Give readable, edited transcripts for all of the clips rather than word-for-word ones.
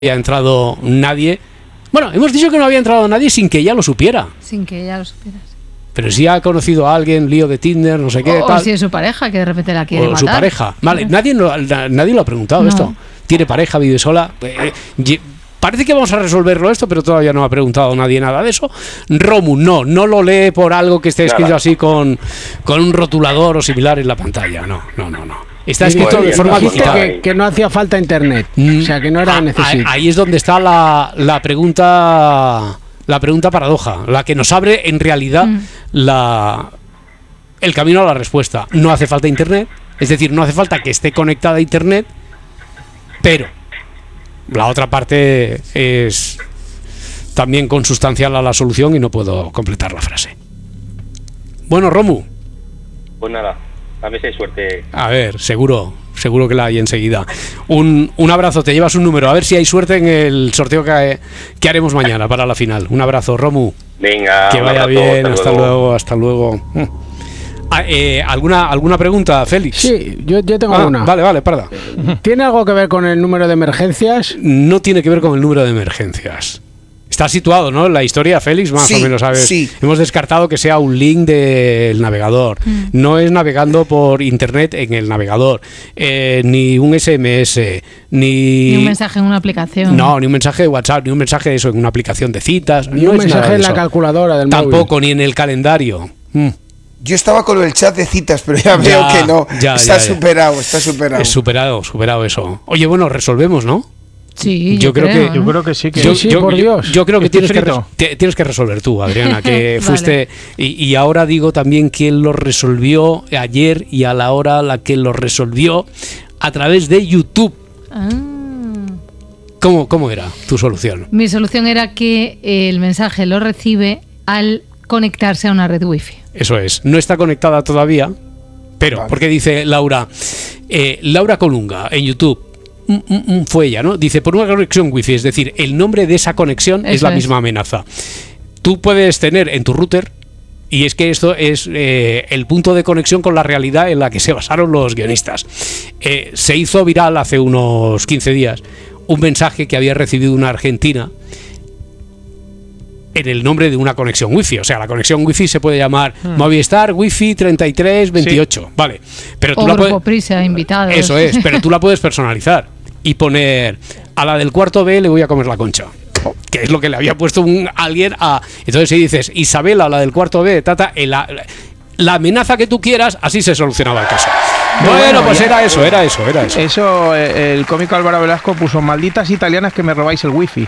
había entrado nadie. Bueno, hemos dicho que no había entrado nadie sin que ella lo supiera. Sin que ella lo supiera. Pero si ha conocido a alguien, lío de Tinder, no sé qué, o tal. si es su pareja, que de repente la quiere o matar. su pareja. Vale, nadie lo ha preguntado esto. ¿Tiene pareja, vive sola? Parece que vamos a resolverlo esto, pero todavía no ha preguntado nadie nada de eso. Romu, no lo lee por algo que esté escrito así con un rotulador o similar en la pantalla. No. Está escrito de forma digital. Que no hacía falta internet, o sea, que no era necesario. Ahí es donde está la pregunta paradoja, la que nos abre en realidad el camino a la respuesta. No hace falta internet, es decir, no hace falta que esté conectada a internet, pero la otra parte es también consustancial a la solución y no puedo completar la frase. Bueno, Romu. Pues nada, a ver si hay suerte. A ver, seguro que la hay enseguida. Un abrazo, te llevas un número. A ver si hay suerte en el sorteo que haremos mañana para la final. Un abrazo, Romu. Venga, que vaya bien, hasta luego. ¿Alguna pregunta, Félix? Sí, yo tengo una. Vale, parda. ¿Tiene algo que ver con el número de emergencias? No tiene que ver con el número de emergencias. Está situado, ¿no? La historia, Félix, más o menos, ¿sabes? Sí. Hemos descartado que sea un link del navegador. No es navegando por internet en el navegador. Ni un SMS, ni un mensaje en una aplicación. No, ni un mensaje de WhatsApp, ni un mensaje de eso en una aplicación de citas. Ni un mensaje en la calculadora del móvil. Tampoco, ni en el calendario. Yo estaba con el chat de citas, pero ya veo que no. Está superado. Es superado eso. Oye, bueno, resolvemos, ¿no? Sí, yo creo que sí. Por Dios. Yo creo que tienes que resolver tú, Adriana, que fuiste. Y ahora digo también quién lo resolvió ayer y a la hora la que lo resolvió a través de YouTube. ¿Cómo era tu solución? Mi solución era que el mensaje lo recibe al conectarse a una red wifi. Eso es. No está conectada todavía, pero vale. Porque dice Laura Colunga en YouTube. Fue ella, ¿no? Dice, por una conexión wifi, es decir, el nombre de esa conexión es la misma amenaza. Tú puedes tener en tu router, y es que esto es el punto de conexión con la realidad en la que se basaron los guionistas. Se hizo viral hace unos 15 días un mensaje que había recibido una argentina en el nombre de una conexión wifi. O sea, la conexión wifi se puede llamar Movistar Wifi 3328, sí. Vale. Pero tú Grupo Prisa, invitados. Eso es, pero tú la puedes personalizar y poner a la del cuarto B le voy a comer la concha. Que es lo que le había puesto alguien a... Entonces si dices Isabela, la del cuarto B, la amenaza que tú quieras, así se solucionaba el caso. Bueno, pues era eso. Eso, el cómico Álvaro Velasco puso malditas italianas que me robáis el wifi.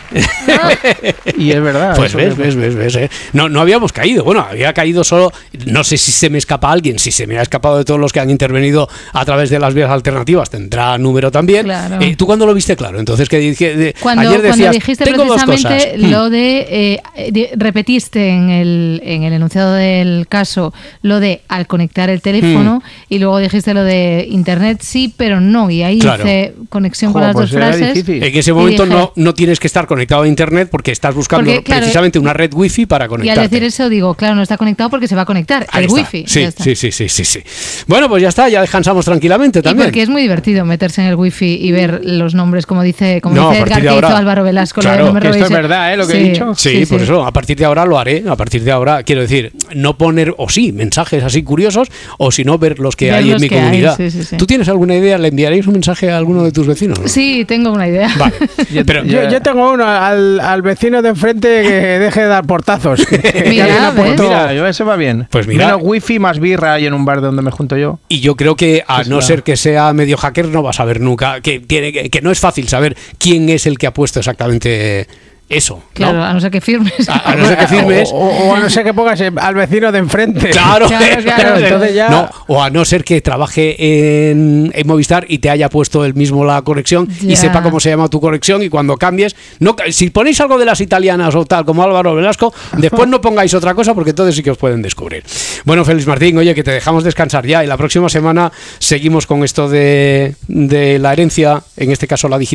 Y es verdad. Pues ves. No habíamos caído. Bueno, había caído solo. No sé si se me escapa alguien. Si se me ha escapado de todos los que han intervenido a través de las vías alternativas, tendrá número también. Claro. ¿Tú cuándo lo viste claro? Entonces, que dije, ayer decías, cuando dijiste tengo precisamente lo de repetiste en el enunciado del caso lo de al conectar el teléfono y luego dijiste lo de internet sí, pero no, y ahí hice conexión con las dos frases. En ese momento dije, no tienes que estar conectado a internet porque estás buscando precisamente una red wifi para conectarte. Y al decir eso digo, claro, no está conectado porque se va a conectar ahí el está. wifi. Sí. Bueno, pues ya está, ya descansamos tranquilamente también. Y porque es muy divertido meterse en el wifi y ver los nombres, como dice Edgar, que hizo Álvaro Velasco. Claro, que esto es verdad, lo que he dicho. Sí, por eso, a partir de ahora lo haré. A partir de ahora, quiero decir, no poner, mensajes así curiosos, o si no, ver los que hay en mi comunidad. Sí. ¿Tú tienes alguna idea? ¿Le enviaréis un mensaje a alguno de tus vecinos? ¿No? Sí, tengo una idea. Vale. Pero yo tengo uno al vecino de enfrente que deje de dar portazos. Mira, eso va bien. Pues mira. Menos wifi, más birra hay en un bar donde me junto yo. Y yo creo que a no ser que sea medio hacker no vas a saber nunca, que no es fácil saber quién es el que ha puesto exactamente eso. Claro, ¿no? A no ser que firmes. A no ser que firmes. O a no ser que pongas al vecino de enfrente. Claro. Entonces ya... No, o a no ser que trabaje en Movistar y te haya puesto él mismo la conexión y sepa cómo se llama tu conexión, y cuando cambies, si ponéis algo de las italianas o tal, como Álvaro Velasco, después no pongáis otra cosa porque entonces sí que os pueden descubrir. Bueno, Félix Martín, oye, que te dejamos descansar ya y la próxima semana seguimos con esto de la herencia, en este caso la digital.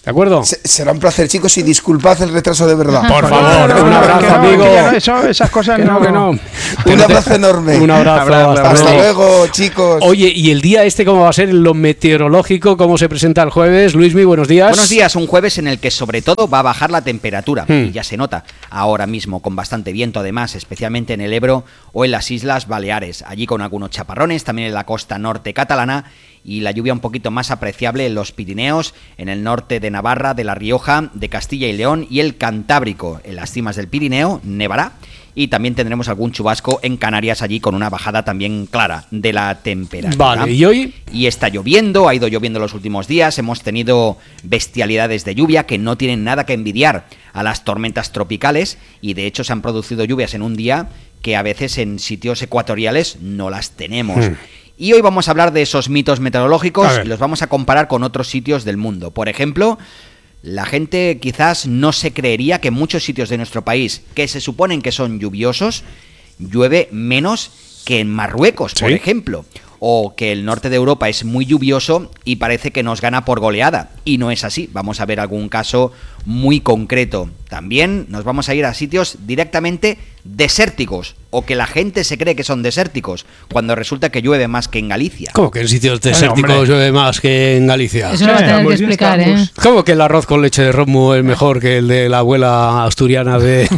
¿De acuerdo? Será un placer, chicos, y disculpad el retraso de verdad. Por favor, un abrazo, amigo. Esas cosas no. Un abrazo enorme. Un abrazo. Hasta luego, chicos. Oye, ¿y el día cómo va a ser en lo meteorológico? ¿Cómo se presenta el jueves? Luismi, buenos días. Buenos días, un jueves en el que sobre todo va a bajar la temperatura. Y ya se nota ahora mismo, con bastante viento además, especialmente en el Ebro o en las Islas Baleares. Allí con algunos chaparrones, también en la costa norte catalana, y la lluvia un poquito más apreciable en los Pirineos, en el norte de Navarra, de La Rioja, de Castilla y León y el Cantábrico. En las cimas del Pirineo nevará, y también tendremos algún chubasco en Canarias, allí con una bajada también clara de la temperatura. Vale, ¿y hoy? Y está lloviendo, ha ido lloviendo los últimos días, hemos tenido bestialidades de lluvia que no tienen nada que envidiar a las tormentas tropicales, y de hecho se han producido lluvias en un día que a veces en sitios ecuatoriales no las tenemos. Y hoy vamos a hablar de esos mitos meteorológicos y los vamos a comparar con otros sitios del mundo. Por ejemplo, la gente quizás no se creería que en muchos sitios de nuestro país, que se suponen que son lluviosos, llueve menos que en Marruecos, por ejemplo. O que el norte de Europa es muy lluvioso y parece que nos gana por goleada. Y no es así. Vamos a ver algún caso muy concreto. También nos vamos a ir a sitios directamente desérticos, o que la gente se cree que son desérticos, cuando resulta que llueve más que en Galicia. ¿Cómo que en sitios desérticos llueve más que en Galicia? Eso lo va a tener que explicar, ¿eh? ¿Cómo que el arroz con leche de romo es mejor que el de la abuela asturiana de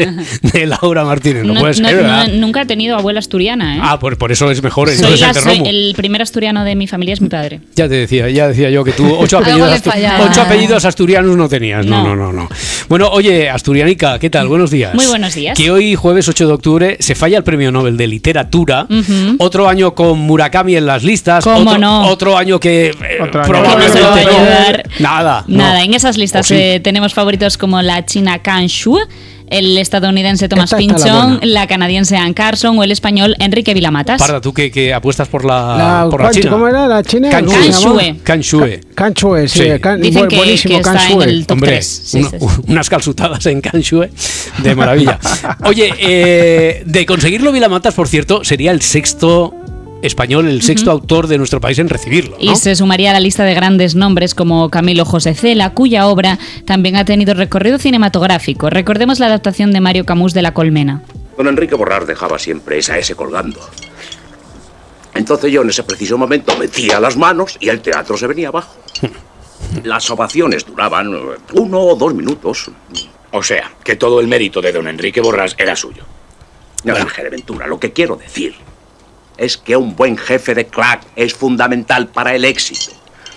Laura Martínez? No puede ser, ¿verdad? Nunca he tenido abuela asturiana, ¿eh? Ah, por eso es mejor el de romo. El primer asturiano de mi familia es mi padre. Ya decía yo que tú 8 apellidos asturianos no tenías. No. Bueno, oye, asturianica, ¿qué tal? Buenos días. Muy buenos días. Que hoy, jueves 8 de octubre, se falla el Premio Nobel de Literatura. Otro año con Murakami en las listas. ¿Cómo no? Otro año que probablemente no se va a ayudar. Nada, en esas listas tenemos favoritos como la china Kan Shu, el estadounidense Thomas Pynchon, la canadiense Anne Carson o el español Enrique Vilamatas. Parda, tú que apuestas por la China. ¿Cómo era la China? Kan Shue, sí. Dicen que está en el top Hombre, 3. Unas calzutadas en Kan Shue de maravilla. Oye, de conseguirlo Vilamatas, por cierto, sería el sexto español, el sexto autor de nuestro país en recibirlo, ¿no? Y se sumaría a la lista de grandes nombres como Camilo José Cela, cuya obra también ha tenido recorrido cinematográfico. Recordemos la adaptación de Mario Camus de La Colmena. Don Enrique Borràs dejaba siempre esa S colgando. Entonces yo en ese preciso momento metía las manos y el teatro se venía abajo. Las ovaciones duraban 1 o 2 minutos. O sea, que todo el mérito de don Enrique Borràs era suyo. No, Ángel de Ventura, lo que quiero decir es que un buen jefe de clac es fundamental para el éxito.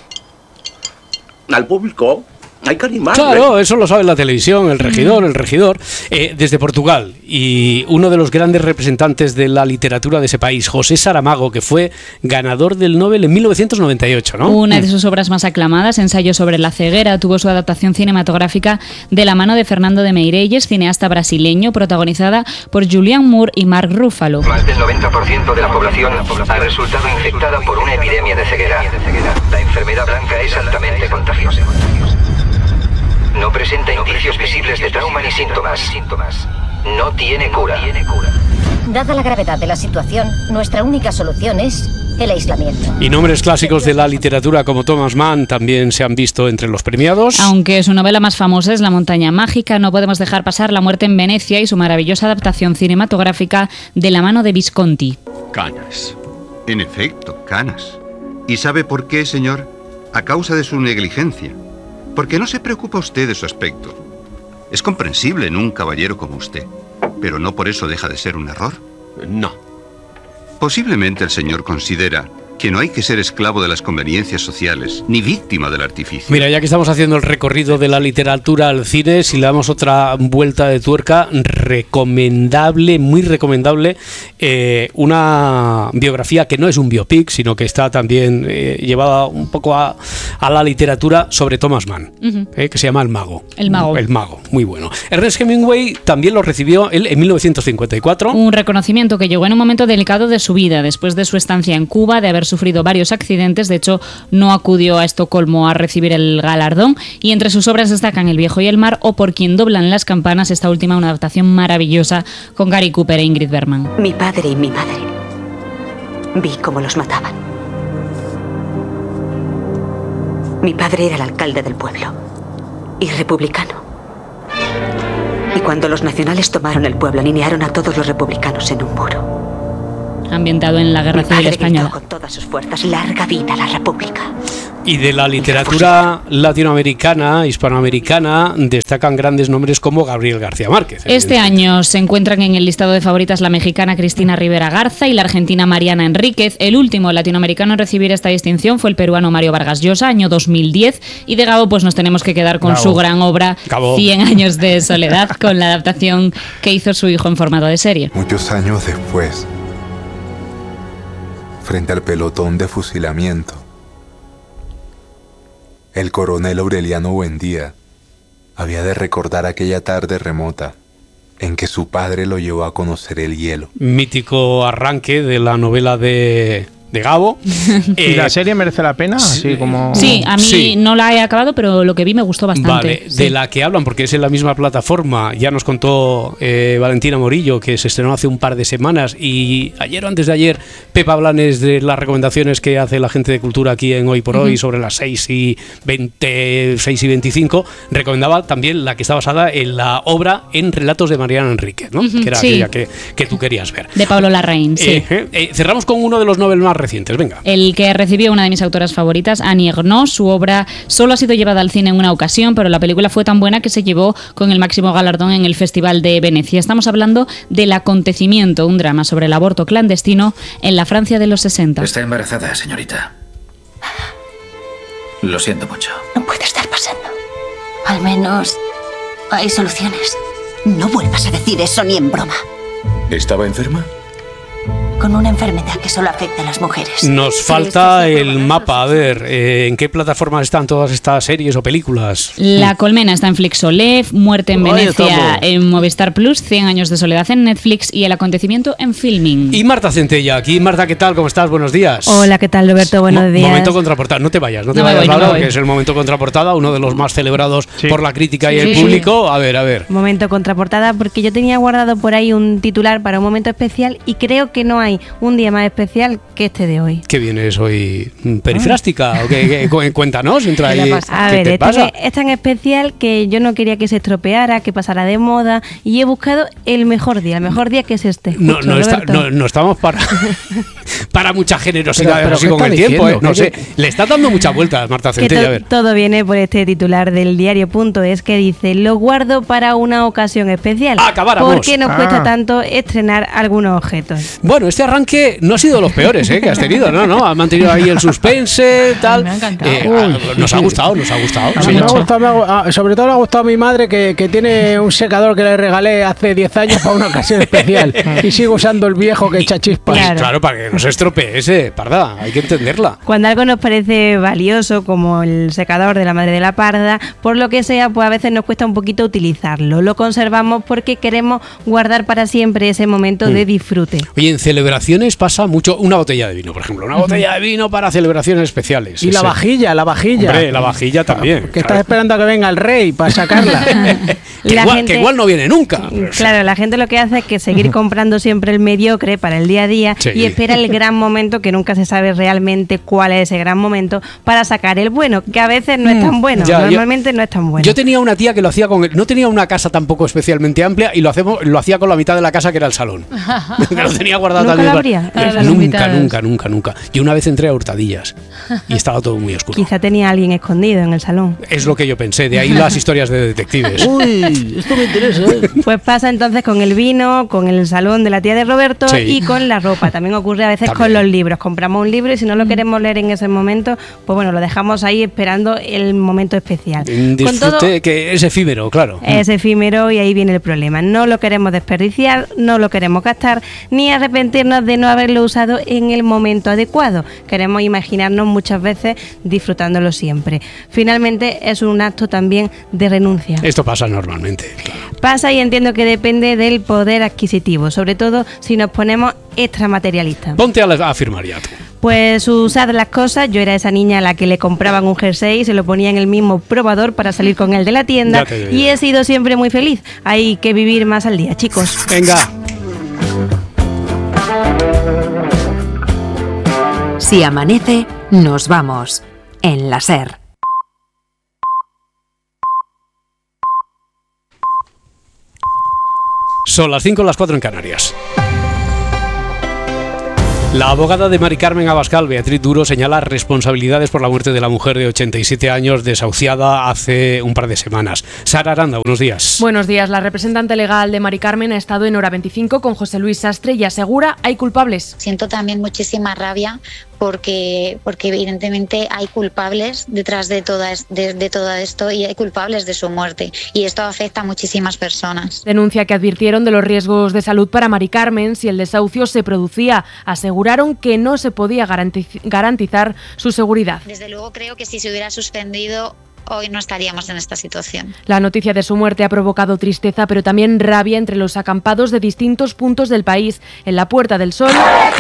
Al público hay que animarle. Claro, eso lo sabe la televisión, el regidor. Desde Portugal, y uno de los grandes representantes de la literatura de ese país, José Saramago, que fue ganador del Nobel en 1998, ¿no? Una de sus obras más aclamadas, Ensayo sobre la ceguera, tuvo su adaptación cinematográfica de la mano de Fernando de Meirelles, cineasta brasileño, protagonizada por Julianne Moore y Mark Ruffalo. Más del 90% de la población ha resultado infectada por una epidemia de ceguera. La enfermedad blanca es altamente contagiosa. No presenta indicios visibles de trauma ni síntomas. No tiene cura. Dada la gravedad de la situación, nuestra única solución es el aislamiento. Y nombres clásicos de la literatura como Thomas Mann también se han visto entre los premiados. Aunque su novela más famosa es La montaña mágica, no podemos dejar pasar La muerte en Venecia y su maravillosa adaptación cinematográfica de la mano de Visconti. Canas. En efecto, canas. ¿Y sabe por qué, señor? A causa de su negligencia. Porque no se preocupa usted de su aspecto. Es comprensible en un caballero como usted, pero no por eso deja de ser un error. No. Posiblemente el señor considera que no hay que ser esclavo de las conveniencias sociales, ni víctima del artificio. Mira, ya que estamos haciendo el recorrido de la literatura al cine, si le damos otra vuelta de tuerca, recomendable, muy recomendable, una biografía que no es un biopic, sino que está también llevada un poco a la literatura sobre Thomas Mann, que se llama El Mago. El Mago, muy bueno. Ernest Hemingway también lo recibió él en 1954. Un reconocimiento que llegó en un momento delicado de su vida, después de su estancia en Cuba, de haber sufrido varios accidentes. De hecho, no acudió a Estocolmo a recibir el galardón, y entre sus obras destacan El viejo y el mar o Por quien doblan las campanas, esta última una adaptación maravillosa con Gary Cooper e Ingrid Bergman. Mi padre y mi madre. Vi cómo los mataban. Mi padre era el alcalde del pueblo. y republicano. Y cuando los nacionales tomaron el pueblo, alinearon a todos los republicanos en un muro. Ambientado en la Guerra Civil Española. Con todas sus fuerzas, larga vida a la República. Y de la literatura latinoamericana, hispanoamericana, destacan grandes nombres como Gabriel García Márquez. Este año se encuentran en el listado de favoritas la mexicana Cristina Rivera Garza y la argentina Mariana Enríquez. El último latinoamericano en recibir esta distinción fue el peruano Mario Vargas Llosa, año 2010. Y de Gabo pues nos tenemos que quedar con su gran obra, Gabo. 100 años de soledad, con la adaptación que hizo su hijo en formato de serie. Muchos años después, frente al pelotón de fusilamiento, el coronel Aureliano Buendía había de recordar aquella tarde remota en que su padre lo llevó a conocer el hielo. Mítico arranque de la novela de Gabo. ¿Y la serie merece la pena? Así como... Sí, a mí no la he acabado, pero lo que vi me gustó bastante. Vale, sí. De la que hablan, porque es en la misma plataforma, ya nos contó Valentina Morillo, que se estrenó hace un par de semanas, y ayer o antes de ayer, Pepa Blanes, de las recomendaciones que hace la gente de Cultura aquí en Hoy por Hoy, sobre las 6:25, recomendaba también la que está basada en la obra En relatos de Mariana Enríquez, ¿no? Que era aquella que tú querías ver. De Pablo Larraín, sí. Cerramos con uno de los Nobel más recientes, venga. El que recibió una de mis autoras favoritas, Annie Ernaux. Su obra solo ha sido llevada al cine en una ocasión, pero la película fue tan buena que se llevó con el máximo galardón en el Festival de Venecia. Estamos hablando del Acontecimiento, un drama sobre el aborto clandestino en la Francia de los 60. Está embarazada, señorita. Lo siento mucho. No puede estar pasando. Al menos hay soluciones. No vuelvas a decir eso ni en broma. ¿Estaba enferma? Con una enfermedad que solo afecta a las mujeres. Nos falta el mapa, a ver, ¿en qué plataformas están todas estas series o películas? La Colmena está en Flixolé, Muerte en Venecia en Movistar Plus, 100 años de soledad en Netflix y El Acontecimiento en Filming. Y Marta Centella, aquí. Marta, ¿qué tal? ¿Cómo estás? Buenos días. Hola, ¿qué tal, Roberto? Buenos días. Momento contraportada. No te vayas, no vayas, Laura, que es el momento contraportada, uno de los más celebrados por la crítica y el público. A ver. Momento contraportada, porque yo tenía guardado por ahí un titular para un momento especial y creo que no hay un día más especial que este de hoy. ¿Qué vienes hoy? ¿Perifrástica? ¿O qué? Cuéntanos. Entra ahí. A ver, es tan especial que yo no quería que se estropeara, que pasara de moda, y he buscado el mejor día que es este. No estamos para mucha generosidad pero así con el tiempo. No sé, le está dando muchas vueltas, Marta Centella. A ver. Todo viene por este titular del diario.es que dice: lo guardo para una ocasión especial. Acabáramos. ¿Por qué nos cuesta tanto estrenar algunos objetos? Bueno, este arranque no ha sido de los peores que has tenido, ¿no? Ha mantenido ahí el suspense, tal. Me ha encantado. Nos ha gustado. Sobre todo le ha gustado a mi madre, que tiene un secador que le regalé hace 10 años para una ocasión especial y sigo usando el viejo que echa chispas. Claro, para que no se estropee ese, parda, hay que entenderla. Cuando algo nos parece valioso, como el secador de la madre de la parda, por lo que sea, pues a veces nos cuesta un poquito utilizarlo. Lo conservamos porque queremos guardar para siempre ese momento de disfrute. Oye, en celebraciones pasa mucho una botella de vino, por ejemplo, una botella de vino para celebraciones especiales. Y la vajilla. Hombre, la vajilla también. Que estás esperando a que venga el rey para sacarla. que igual no viene nunca. Claro, la gente lo que hace es que seguir comprando siempre el mediocre para el día a día y espera el gran momento, que nunca se sabe realmente cuál es ese gran momento, para sacar el bueno, que a veces no es tan bueno, normalmente no es tan bueno. Yo tenía una tía que lo hacía no tenía una casa tampoco especialmente amplia y lo hacía con la mitad de la casa, que era el salón. Lo tenía guardado también. Nunca. Y una vez entré a hurtadillas y estaba todo muy oscuro. Quizá tenía a alguien escondido en el salón. Es lo que yo pensé, de ahí las historias de detectives. Uy, esto me interesa. Pues pasa entonces con el vino, con el salón de la tía de Roberto y con la ropa. También ocurre a veces con los libros. Compramos un libro y si no lo queremos leer en ese momento, pues bueno, lo dejamos ahí esperando el momento especial. Disfrute, que es efímero, claro. Es efímero y ahí viene el problema. No lo queremos desperdiciar, no lo queremos gastar, ni arrepentirnos de no haberlo usado en el momento adecuado. Queremos imaginarnos muchas veces disfrutándolo siempre. Finalmente es un acto también de renuncia. Esto pasa normalmente, claro. Pasa, y entiendo que depende del poder adquisitivo, sobre todo si nos ponemos extramaterialistas. Ponte a afirmar ya tú. Pues usad las cosas. Yo era esa niña a la que le compraban un jersey y se lo ponía en el mismo probador para salir con él de la tienda, y he sido siempre muy feliz. Hay que vivir más al día, chicos. Venga. Si amanece, nos vamos. En la SER. Son las 5, las 4 en Canarias. La abogada de Mari Carmen Abascal, Beatriz Duro, señala responsabilidades por la muerte de la mujer de 87 años desahuciada hace un par de semanas. Sara Aranda, buenos días. Buenos días. La representante legal de Mari Carmen ha estado en Hora 25 con José Luis Sastre y asegura hay culpables. Siento también muchísima rabia porque evidentemente hay culpables detrás de todo esto y hay culpables de su muerte y esto afecta a muchísimas personas. Denuncia que advirtieron de los riesgos de salud para Mari Carmen si el desahucio se producía. Aseguraron que no se podía garantizar su seguridad. Desde luego creo que si se hubiera suspendido hoy no estaríamos en esta situación. La noticia de su muerte ha provocado tristeza pero también rabia entre los acampados de distintos puntos del país. En la Puerta del Sol,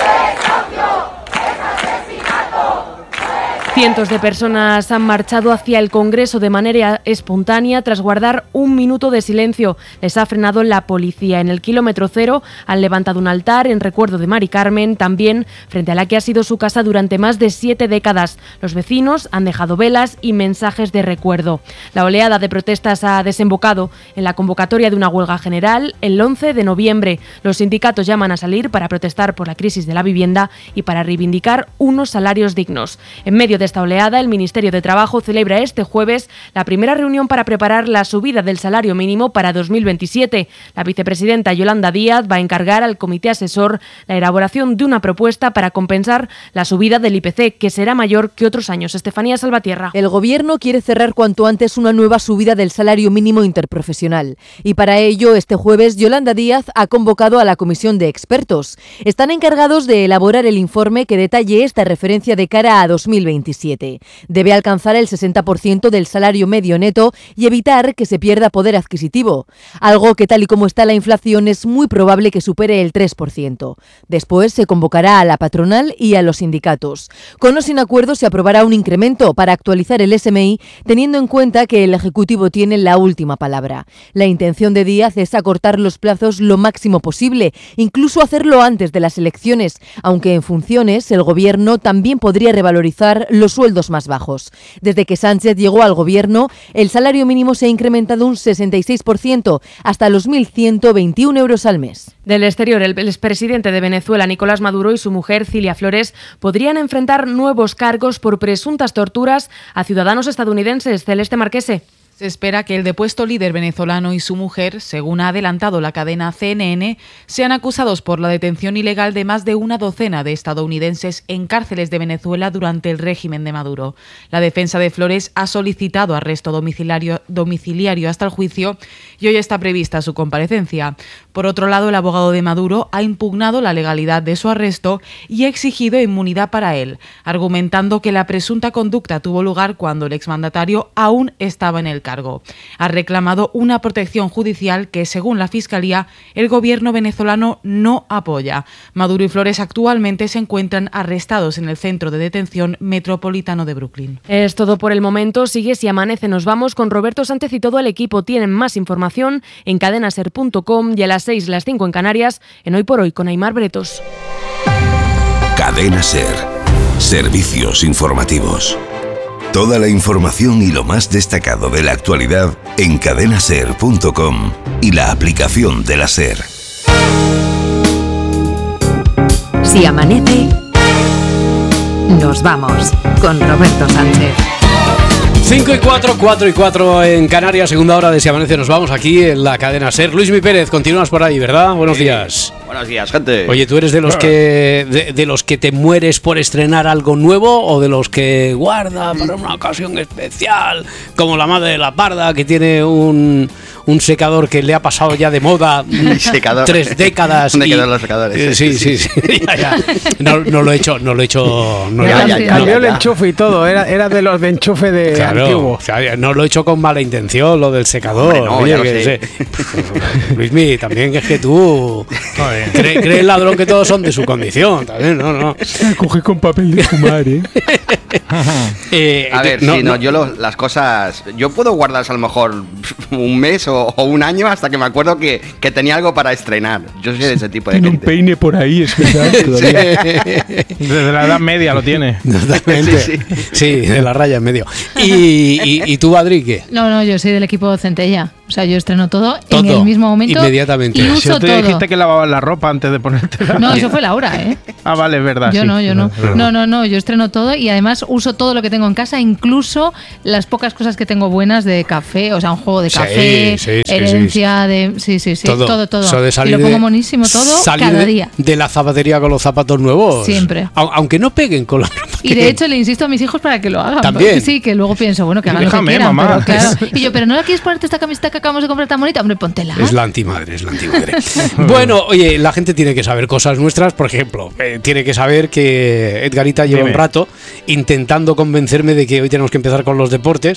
cientos de personas han marchado hacia el Congreso de manera espontánea tras guardar un minuto de silencio. Les ha frenado la policía. En el kilómetro cero han levantado un altar en recuerdo de Mari Carmen, también frente a la que ha sido su casa durante más de 7 décadas. Los vecinos han dejado velas y mensajes de recuerdo. La oleada de protestas ha desembocado en la convocatoria de una huelga general el 11 de noviembre. Los sindicatos llaman a salir para protestar por la crisis de la vivienda y para reivindicar unos salarios dignos. En medio de esta oleada, el Ministerio de Trabajo celebra este jueves la primera reunión para preparar la subida del salario mínimo para 2027. La vicepresidenta Yolanda Díaz va a encargar al comité asesor la elaboración de una propuesta para compensar la subida del IPC, que será mayor que otros años. Estefanía Salvatierra. El Gobierno quiere cerrar cuanto antes una nueva subida del salario mínimo interprofesional. Y para ello, este jueves, Yolanda Díaz ha convocado a la comisión de expertos. Están encargados de elaborar el informe que detalle esta referencia de cara a 2027. Debe alcanzar el 60% del salario medio neto y evitar que se pierda poder adquisitivo, algo que tal y como está la inflación es muy probable que supere el 3%. Después se convocará a la patronal y a los sindicatos. Con o sin acuerdo se aprobará un incremento para actualizar el SMI, teniendo en cuenta que el Ejecutivo tiene la última palabra. La intención de Díaz es acortar los plazos lo máximo posible, incluso hacerlo antes de las elecciones, aunque en funciones el Gobierno también podría revalorizar los sueldos más bajos. Desde que Sánchez llegó al Gobierno, el salario mínimo se ha incrementado un 66%, hasta los 1.121 euros al mes. Del exterior, el expresidente de Venezuela, Nicolás Maduro, y su mujer, Cilia Flores, podrían enfrentar nuevos cargos por presuntas torturas a ciudadanos estadounidenses. Celeste Marquese. Se espera que el depuesto líder venezolano y su mujer, según ha adelantado la cadena CNN, sean acusados por la detención ilegal de más de una docena de estadounidenses en cárceles de Venezuela durante el régimen de Maduro. La defensa de Flores ha solicitado arresto domiciliario hasta el juicio y hoy está prevista su comparecencia. Por otro lado, el abogado de Maduro ha impugnado la legalidad de su arresto y ha exigido inmunidad para él, argumentando que la presunta conducta tuvo lugar cuando el exmandatario aún estaba en el cargo. Ha reclamado una protección judicial que, según la Fiscalía, el gobierno venezolano no apoya. Maduro y Flores actualmente se encuentran arrestados en el centro de detención metropolitano de Brooklyn. Es todo por el momento. Sigue Si Amanece. Nos vamos con Roberto Sánchez y todo el equipo. Tienen más información en cadenaser.com y a las 6, las 5 en Canarias, en Hoy por Hoy con Aimar Bretos. Cadena Ser. Servicios informativos. Toda la información y lo más destacado de la actualidad en cadenaser.com y la aplicación de la SER. Si amanece, nos vamos con Roberto Sánchez. 5 y 4, 4 y 4 en Canarias, segunda hora de Si Amanece. Nos vamos aquí en la cadena SER. Luismi Pérez, continúas por ahí, ¿verdad? Buenos días. Buenos días, gente. Oye, ¿tú eres de los que de los que te mueres por estrenar algo nuevo o de los que guarda para una ocasión especial? Como la madre de la parda, que tiene un secador que le ha pasado ya de moda 3 décadas. ¿Dónde quedan los secadores? Sí. Ya. No lo he hecho. Cambió el enchufe y todo. Era de los de enchufe de antiguo. O sea, no lo he hecho con mala intención, lo del secador. Hombre, no, oye, ya lo que sé. Luismi, también es que tú cree el ladrón que todos son de su condición. También, no. Coge con papel de fumar, ¿eh? A ver, las cosas... Yo puedo guardarlas a lo mejor un mes o un año hasta que me acuerdo que tenía algo para estrenar. Yo soy de ese tipo de gente. Tiene un peine por ahí, especial todavía. Desde la Edad Media lo tiene. Totalmente. Sí, de la raya en medio. ¿Y tú, Adri, qué? No, yo soy del equipo Centella. O sea, yo estreno todo en el mismo momento. Inmediatamente. Y uso si tú todo. dijiste que lavabas la ropa antes de ponértela. No, eso fue Laura, ¿eh? Ah, vale, es verdad. Yo sí. no. No, yo estreno todo y además uso todo lo que tengo en casa, incluso las pocas cosas que tengo buenas de café, o sea, un juego de café, herencia de... Sí, todo. Eso de salir y lo pongo monísimo todo cada día. De la zapatería con los zapatos nuevos. Siempre. Aunque no peguen con la ropa. Y de hecho le insisto a mis hijos para que lo hagan. También. Sí, que luego pienso, bueno, que hagan lo que quieran. Mamá. Pero, claro. Y yo, pero ¿no la quieres ponerte esta camiseta que acabamos de comprar tan bonita? Hombre, póntela. Es la antimadre. Bueno, oye, la gente tiene que saber cosas nuestras. Por ejemplo, tiene que saber que Edgarita lleva un rato intentando convencerme de que hoy tenemos que empezar con los deportes.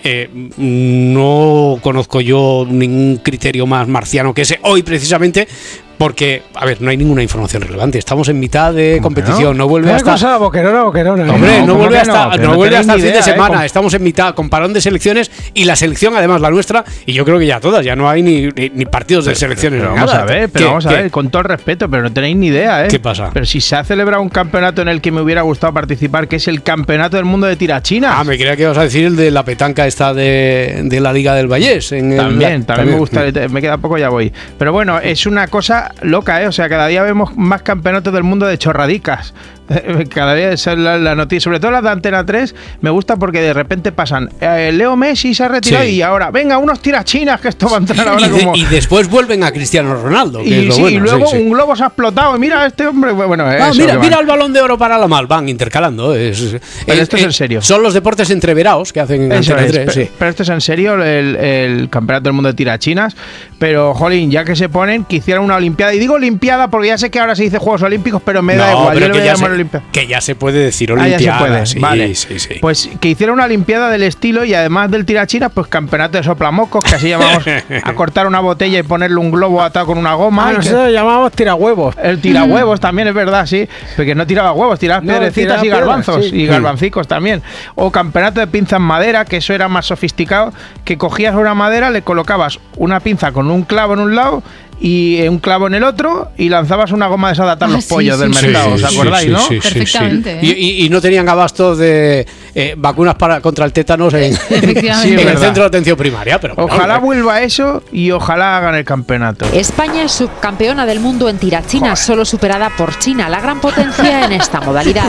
No conozco yo ningún criterio más marciano que ese hoy precisamente, porque, a ver, no hay ninguna información relevante. Estamos en mitad de competición, no vuelve hasta... cosa boquerona. Hombre, no vuelve hasta el fin de semana. ¿eh? Estamos en mitad con parón de selecciones y la selección, además la nuestra, y yo creo que ya todas, ya no hay ni partidos de selecciones. Pero vamos a ver, con todo el respeto, pero no tenéis ni idea, ¿eh? ¿Qué pasa? Pero si se ha celebrado un campeonato en el que me hubiera gustado participar, que es el Campeonato del Mundo de Tirachinas. Ah, me creía que ibas a decir el de la petanca esta de la Liga del Vallés. También me gusta, me queda poco, ya voy. Pero bueno, es una cosa loca, ¿eh? O sea, cada día vemos más campeonatos del mundo de chorradicas. Cada día es la noticia, sobre todo las de Antena 3, me gusta porque de repente pasan Leo Messi se ha retirado y ahora, venga, unos tirachinas, que esto va a entrar ahora como... Y después vuelven a Cristiano Ronaldo, que y, es lo bueno. Y luego un globo se ha explotado y mira este hombre, bueno, mira el Balón de Oro para la Mal, van intercalando. Pero esto es en serio. Son los deportes entreverados que hacen en Antena 3. Pero esto es en serio, el Campeonato del Mundo de Tirachinas, pero jolín, ya que se ponen, que hicieran una Olimpiada, y digo Olimpiada porque ya sé que ahora se dice Juegos Olímpicos, pero me da igual, yo le voy a llamar Olimpiada. Que ya se puede decir Olimpiada. Ya se puede, sí, vale. Sí. Pues que hiciera una Olimpiada del estilo y además del tirachinas, pues campeonato de soplamocos, que así llamamos a cortar una botella y ponerle un globo atado con una goma. Nosotros llamamos tirahuevos. El tirahuevos también es verdad, sí. Porque no tiraba huevos, tiraba piedrecitas y garbanzos. Y garbancicos también. O campeonato de pinza en madera, que eso era más sofisticado, que cogías una madera, le colocabas una pinza con un clavo en un lado y un clavo en el otro y lanzabas una goma de esa de atar los pollos del mercado, ¿os acordáis, no? Perfectamente. Y no tenían abasto de vacunas contra el tétanos en el centro de atención primaria. Pero ojalá vuelva eso y ojalá hagan el campeonato. España es subcampeona del mundo en tirachinas, solo superada por China, la gran potencia en esta modalidad.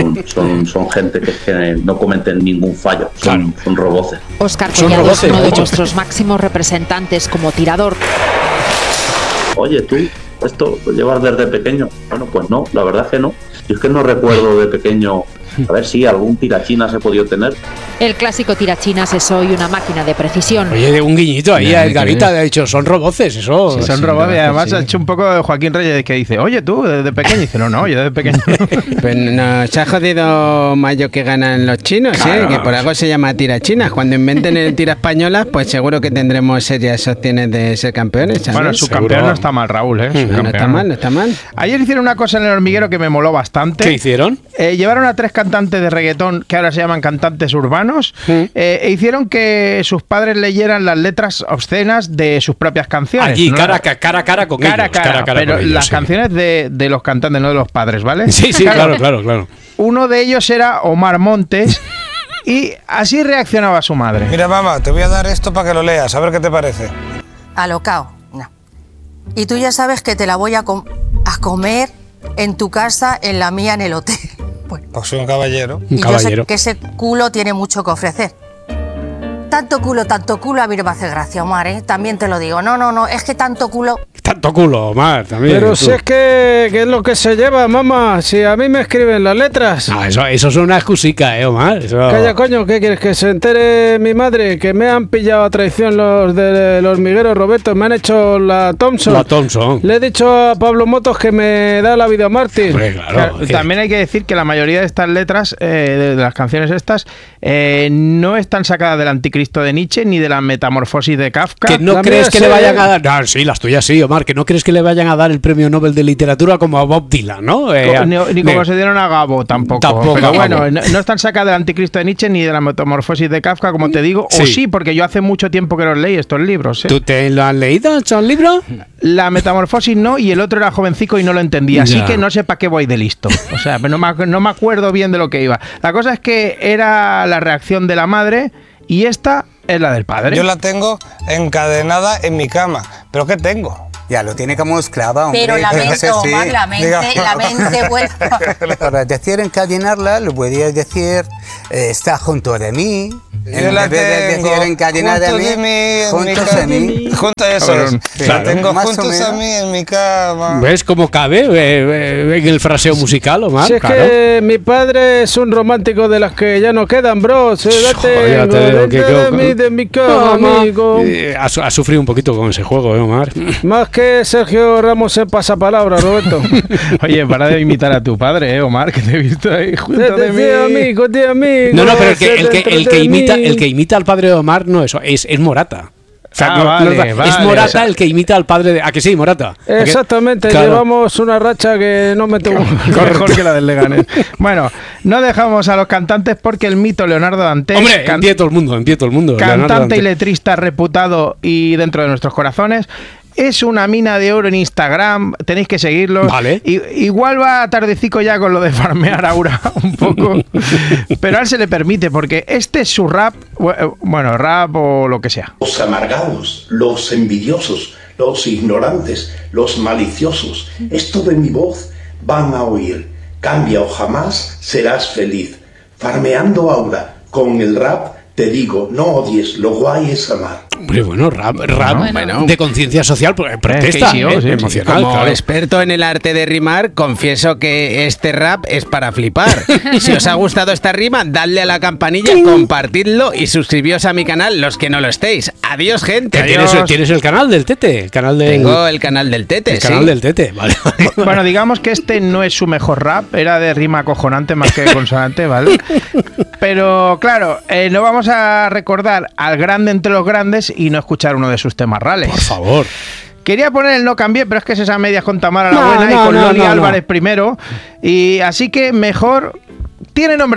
Son gente que no cometen ningún fallo, son roboces. Óscar Collado es uno de nuestros máximos representantes como tirador. Oye, tú, ¿esto lo llevas desde pequeño? Bueno, pues no, la verdad es que no. Yo es que no recuerdo de pequeño, a ver si algún tirachinas he podido tener. El clásico tirachinas es hoy una máquina de precisión. Oye, un guiñito ahí a Edgarita, le ha dicho, son roboces, eso. Sí, son roboces, y además ha hecho un poco de Joaquín Reyes, que dice, oye, tú, desde pequeño, y dice, no, yo desde pequeño. Pues nos ha jodido mayo que ganan los chinos, claro. Que por algo se llama tirachinas. Cuando inventen el tira española, pues seguro que tendremos serias opciones de ser campeones, ¿sabes? Bueno, su campeón no está mal, Raúl, ¿eh? No está mal. Ayer hicieron una cosa en El Hormiguero que me moló bastante. ¿Qué hicieron? Llevaron a 3 cantantes de reggaetón, que ahora se llaman cantantes urbanos, e hicieron que sus padres leyeran las letras obscenas de sus propias canciones. Allí, ¿no? cara a cara con ellos. Cara a cara, pero con ellos, las canciones de los cantantes, no de los padres, ¿vale? Sí, claro. Uno de ellos era Omar Montes y así reaccionaba su madre. Mira, mamá, te voy a dar esto para que lo leas, a ver qué te parece. Alocao, no. Y tú ya sabes que te la voy a comer en tu casa, en la mía, en el hotel. Bueno. Pues soy un caballero. Yo sé que ese culo tiene mucho que ofrecer. Tanto culo, a mí no me hace gracia, Omar, ¿eh? También te lo digo. No, es que tanto culo... Tanto culo, Omar, también. Pero si es que es lo que se lleva, mamá. Si a mí me escriben las letras. No, eso es una excusica, Omar. Eso... Calla, coño, ¿qué quieres? Que se entere mi madre que me han pillado a traición los del Hormiguero, Roberto. Me han hecho la Thompson. Le he dicho a Pablo Motos que me da la vida mártir. Claro, también hay que decir que la mayoría de estas letras, de las canciones estas, no están sacadas del Anticristo de Nietzsche ni de la Metamorfosis de Kafka. ¿Que no crees que le vayan a dar? No, sí, las tuyas sí, Omar. Omar, que no crees que le vayan a dar el premio Nobel de Literatura como a Bob Dylan, ¿no? Ni como se dieron a Gabo tampoco. Pero bueno, no están sacadas del Anticristo de Nietzsche ni de la Metamorfosis de Kafka, como te digo. Sí. O sí, porque yo hace mucho tiempo que los leí estos libros. ¿Tú te lo has leído, estos libros? La Metamorfosis no, y el otro era jovencico y no lo entendía. Así que no sé para qué voy de listo. O sea, no me acuerdo bien de lo que iba. La cosa es que era la reacción de la madre y esta es la del padre. Yo la tengo encadenada en mi cama. ¿Pero qué tengo? Ya lo tiene como esclava, hombre. Pero la mente, Omar, la mente vuelve. Para decir encadenarla, lo podrías decir está junto de mí. Yo la tengo encadenada junto de mí, juntos a mí. Junto a eso es. La tengo juntos a mí en mi cama. ¿Ves cómo cabe en el fraseo musical, Omar? Si es que mi padre es un romántico de las que ya no quedan, bro. De mi cama, amigo. Ha sufrido un poquito con ese juego, Omar. Más que Sergio Ramos en pasapalabra, Roberto. Oye, para de imitar a tu padre, Omar, que te he visto ahí junto de mí. Amigo. No, pero el que imita al padre de Omar no es Morata. O sea, vale. Es Morata el que imita al padre de... ¿A que sí, Morata? Exactamente, claro. Llevamos una racha que no me tuvo mejor que la del Leganés. Bueno, no dejamos a los cantantes porque el mito Leonardo Dantes... Hombre, en pie todo el mundo. Cantante y letrista reputado y dentro de nuestros corazones... Es una mina de oro en Instagram, tenéis que seguirlo. Vale. Igual va tardecico ya con lo de farmear Aura un poco, pero a él se le permite porque este es su rap, bueno, rap o lo que sea. Los amargados, los envidiosos, los ignorantes, los maliciosos, esto de mi voz van a oír. Cambia o jamás serás feliz. Farmeando Aura con el rap. Te digo, no odies, lo guay es amar. Hombre, bueno, rap de conciencia social, protesta, emocional. Como experto en el arte de rimar, confieso que este rap es para flipar. Si os ha gustado esta rima, dadle a la campanilla, compartidlo y suscribíos a mi canal los que no lo estéis. Adiós, gente. Adiós. ¿Tienes el canal del Tete? Tengo el canal del Tete, el canal del Tete, vale. Bueno, digamos que este no es su mejor rap, era de rima acojonante más que de consonante, ¿vale? Pero claro, no vamos a recordar al grande entre los grandes y no escuchar uno de sus temas rales. Por favor. Quería poner el No Cambié, pero es que es esa medias con Tamara la Buena y con Loli Álvarez primero. Y así que mejor... Tiene nombre